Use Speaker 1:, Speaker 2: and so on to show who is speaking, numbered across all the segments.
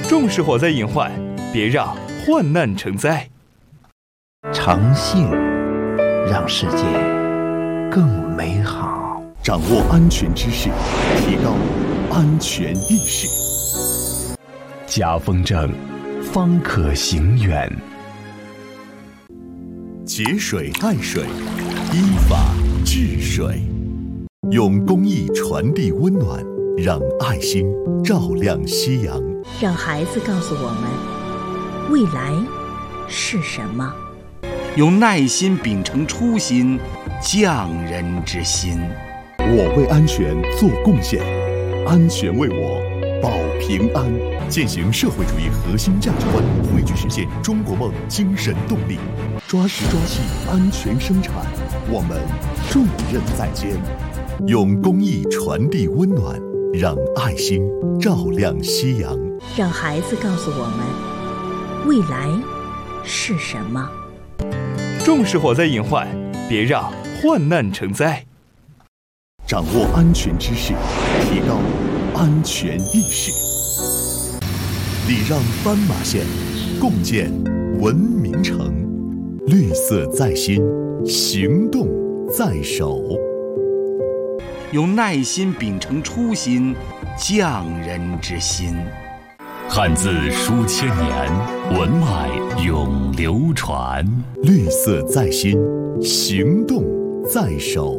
Speaker 1: 重视火灾隐患，别让患难成灾。
Speaker 2: 诚信让世界更美好。
Speaker 3: 掌握安全知识，提高安全意识。
Speaker 2: 家风正，方可行远。
Speaker 3: 节水爱水，依法治水，用公益传递温暖，让爱心照亮夕阳。
Speaker 4: 让孩子告诉我们，未来是什么？
Speaker 5: 用耐心秉承初心，匠人之心。
Speaker 3: 我为安全做贡献，安全为我保平安。践行社会主义核心价值观，汇聚实现中国梦精神动力。抓实抓细，安全生产，我们重任在肩。用公益传递温暖，让爱心照亮夕阳。
Speaker 4: 让孩子告诉我们，未来是什么？
Speaker 1: 重视火灾隐患，别让患难成灾。
Speaker 3: 掌握安全知识，提高安全意识。礼让斑马线，共建文明城。绿色在心，行动在手。
Speaker 5: 用耐心秉承初心，匠人之心。
Speaker 6: 汉字书千年，文脉永流传。
Speaker 3: 绿色在心，行动在手。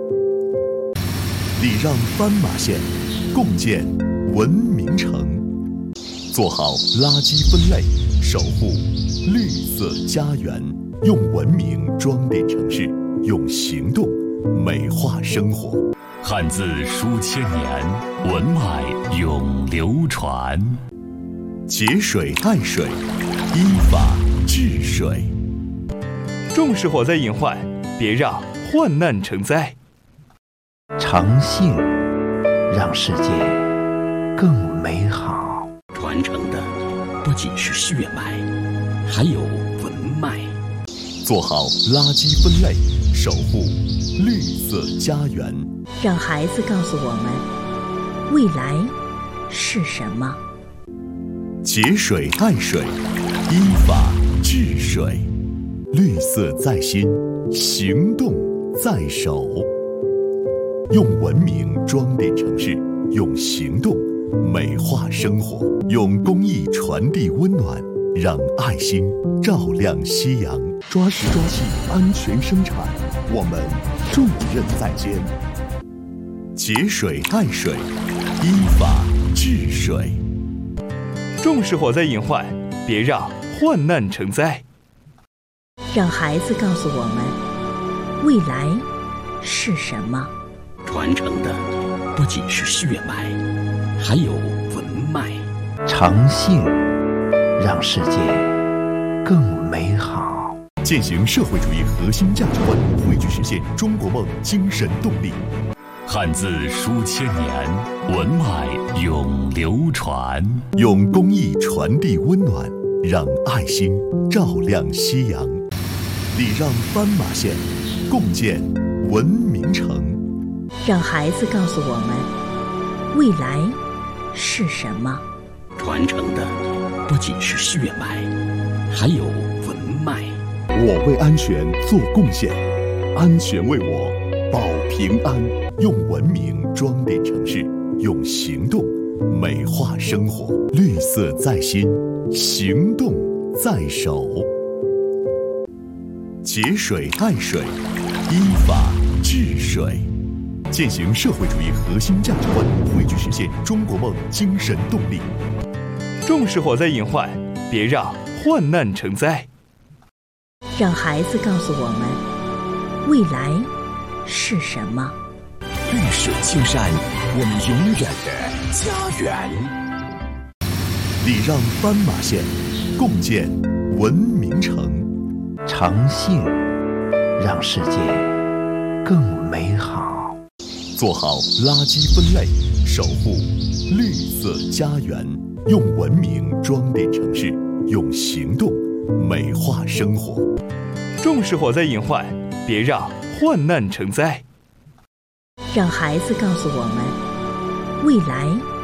Speaker 3: 礼让斑马线，共建文明城。做好垃圾分类，守护绿色家园。用文明装点城市，用行动美化生活。
Speaker 6: 汉字书千年，文脉永流传。
Speaker 3: 节水爱水，依法治水。
Speaker 1: 重视火灾隐患，别让患难成灾。
Speaker 2: 诚信让世界更美好。
Speaker 7: 传承的不仅是血脉，还有文脉。
Speaker 3: 做好垃圾分类，守护绿色家园。
Speaker 4: 让孩子告诉我们，未来是什么？
Speaker 3: 节水爱水，依法治水。绿色在心，行动在手。用文明装点城市，用行动美化生活。用公益传递温暖，让爱心照亮夕阳。抓实抓细，安全生产，我们重任在肩。节水爱水，依法治水。
Speaker 1: 重视火灾隐患，别让患难成灾。
Speaker 4: 让孩子告诉我们，未来是什么？
Speaker 7: 传承的不仅是血脉，还有文脉。
Speaker 2: 诚信让世界更美好。
Speaker 3: 践行社会主义核心价值观，汇聚实现中国梦精神动力。
Speaker 6: 汉字书千年，文脉永流传。
Speaker 3: 用公益传递温暖，让爱心照亮夕阳。礼让斑马线，共建文明城。
Speaker 4: 让孩子告诉我们，未来是什么？
Speaker 7: 传承的不仅是血脉，还有文脉。
Speaker 3: 我为安全做贡献，安全为我保平安。用文明装点城市，用行动美化生活。绿色在心，行动在手。节水爱水，依法治水。践行社会主义核心价值观，汇聚实现中国梦精神动力。
Speaker 1: 重视火灾隐患，别让患难成灾。
Speaker 4: 让孩子告诉我们，未来是什么？
Speaker 7: 绿水青山，我们永远的家园。
Speaker 3: 礼让斑马线，共建文明城。
Speaker 2: 诚信让世界更美好。
Speaker 3: 做好垃圾分类，守护绿色家园。用文明装点城市，用行动美化生活。
Speaker 1: 重视火灾隐患，别让患难成灾。
Speaker 4: 让孩子告诉我们，未来